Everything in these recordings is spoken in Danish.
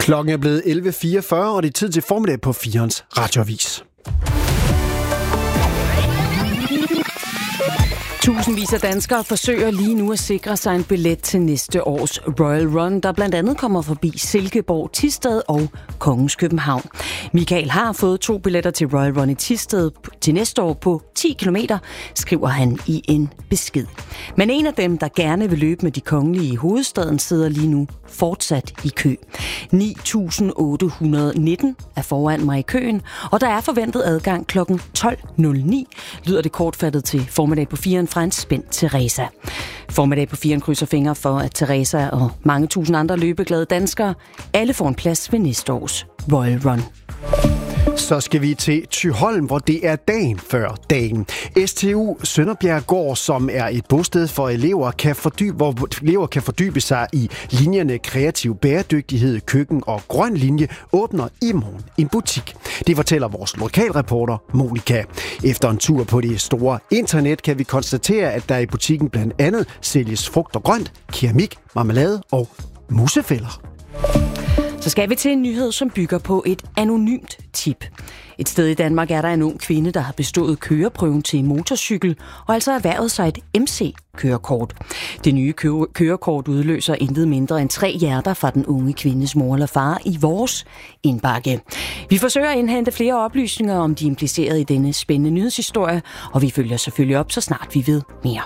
Klokken er blevet 11.44, og det er tid til formiddag på 4'ens radioavis. Tusindvis af danskere forsøger lige nu at sikre sig en billet til næste års Royal Run, der blandt andet kommer forbi Silkeborg, Thisted og Kongens København. Michael har fået 2 billetter til Royal Run i Thisted til næste år på 10 kilometer, skriver han i en besked. Men en af dem, der gerne vil løbe med de kongelige i hovedstaden, sidder lige nu fortsat i kø. 9.819 er foran mig i køen, og der er forventet adgang kl. 12.09, lyder det kortfattet til formiddag på 4'en fra en spændt Teresa. Formiddag på 4'en krydser fingre for, at Teresa og mange tusind andre løbeglade danskere alle får en plads ved næste års Royal Run. Så skal vi til Thyholm, hvor det er dagen før dagen. STU Sønderbjerggård, som er et bosted for elever, hvor elever kan fordybe sig i linjerne kreativ bæredygtighed, køkken og grøn linje, åbner i morgen en butik. Det fortæller vores lokalreporter Monika. Efter en tur på det store internet kan vi konstatere, at der i butikken blandt andet sælges frugt og grønt, keramik, marmelade og musefælder. Så skal vi til en nyhed, som bygger på et anonymt tip. Et sted i Danmark er der en ung kvinde, der har bestået køreprøven til en motorcykel og altså erhvervet sig et MC-kørekort. Det nye kørekort udløser intet mindre end 3 hjerter fra den unge kvindes mor eller far i vores indbakke. Vi forsøger at indhente flere oplysninger om de implicerede i denne spændende nyhedshistorie, og vi følger selvfølgelig op, så snart vi ved mere.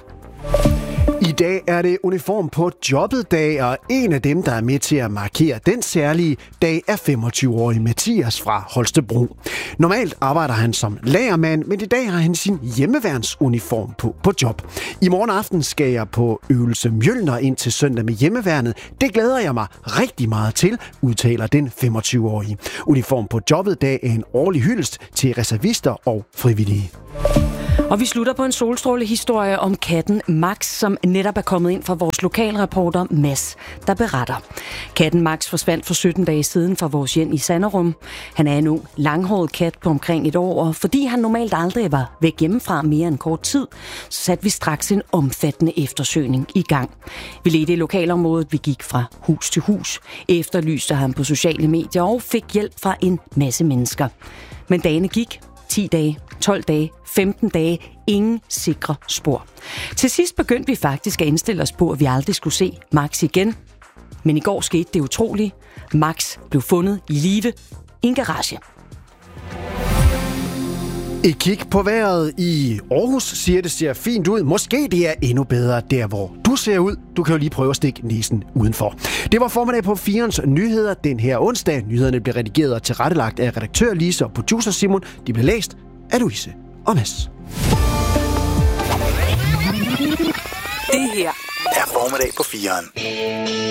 I dag er det uniform på jobbet dag, og en af dem, der er med til at markere den særlige dag, er 25-årige Mathias fra Holstebro. Normalt arbejder han som lagermand, men i dag har han sin hjemmeværnsuniform på job. I morgen aften skal jeg på øvelse Mjølner ind til søndag med hjemmeværnet. Det glæder jeg mig rigtig meget til, udtaler den 25-årige. Uniform på jobbet dag er en årlig hyldest til reservister og frivillige. Og vi slutter på en solstrålehistorie om katten Max, som netop er kommet ind fra vores lokalreporter Mads, der beretter. Katten Max forsvandt for 17 dage siden fra vores hjem i Sanderum. Han er en ung, langhåret kat på omkring et år, og fordi han normalt aldrig var væk hjemmefra mere end kort tid, så satte vi straks en omfattende eftersøgning i gang. Vi ledte i lokalområdet, vi gik fra hus til hus, efterlyste ham på sociale medier og fik hjælp fra en masse mennesker. Men dagene gik. 10 dage, 12 dage, 15 dage, ingen sikre spor. Til sidst begyndte vi faktisk at indstille os på, at vi aldrig skulle se Max igen. Men i går skete det utrolige. Max blev fundet i live i en garage. Et kig på vejret i Aarhus siger, det ser fint ud. Måske det er endnu bedre der, hvor du ser ud. Du kan jo lige prøve at stikke næsen udenfor. Det var formiddag på 4'ens nyheder den her onsdag. Nyhederne blev redigeret og tilrettelagt af redaktør Lise og producer Simon. De blev læst af Louise og Mads. Det her er formiddag på 4'eren.